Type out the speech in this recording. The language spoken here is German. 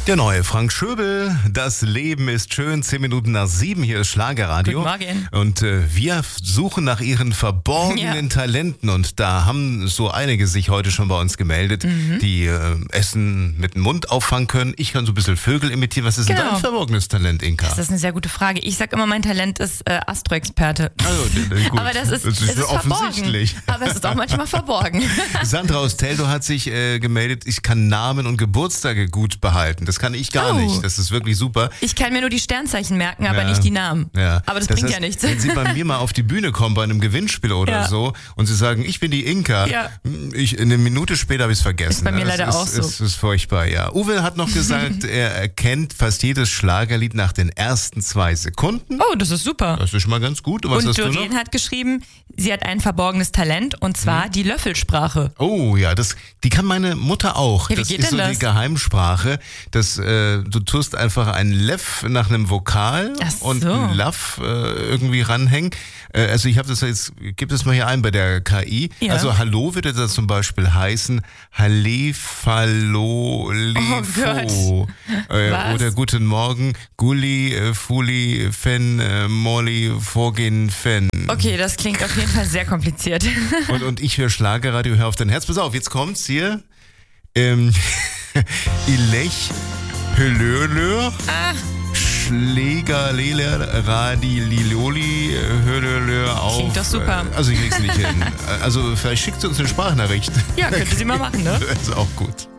Der neue Frank Schöbel, das Leben ist schön, 10 Minuten nach 7, hier ist Schlagerradio. Guten Morgen. Und wir suchen nach ihren verborgenen Talenten und da haben so einige sich heute schon bei uns gemeldet, die Essen mit dem Mund auffangen können. Ich kann so ein bisschen Vögel imitieren. Was ist denn dein verborgenes Talent, Inka? Das ist eine sehr gute Frage. Ich sag immer, mein Talent ist Astro-Experte. Also, gut. Aber das ist offensichtlich. Verborgen. Aber es ist auch manchmal verborgen. Sandra aus Teltow hat sich gemeldet, ich kann Namen und Geburtstage gut behalten. Das kann ich gar nicht. Das ist wirklich super. Ich kann mir nur die Sternzeichen merken, aber nicht die Namen. Ja. Aber das bringt ja nichts. Wenn Sie bei mir mal auf die Bühne kommen bei einem Gewinnspiel oder so und Sie sagen, ich bin die Inka, eine Minute später habe ich es vergessen. Ist bei mir leider auch so. Das ist furchtbar, ja. Uwe hat noch gesagt, er erkennt fast jedes Schlagerlied nach den ersten 2 Sekunden. Oh, das ist super. Das ist schon mal ganz gut. Und Doreen hat geschrieben, sie hat ein verborgenes Talent und zwar die Löffelsprache. Oh ja, die kann meine Mutter auch. Ja, wie das geht ist denn so das? Die Geheimsprache. Du tust einfach ein Leff nach einem Vokal und ein Laff irgendwie ranhängen. Also ich habe das jetzt, gib das mal hier ein bei der KI. Ja. Also Hallo würde das zum Beispiel heißen Hallefallo Lefo. Oder Guten Morgen, Gulli, Fuli, Fen, Molly, Vorgehen, Fen. Okay, das klingt auf jeden Fall sehr kompliziert. Und ich höre Schlagerradio, hör auf dein Herz. Pass auf, jetzt kommt's hier. Ilech, Hölölö, Schläger, Lele, Radi, Liloli, Hölölö, auf. Klingt doch super. Also ich krieg's nicht hin. Also vielleicht schickt sie uns eine Sprachnachricht. Ja, könnte sie mal machen, ne? Das ist auch gut.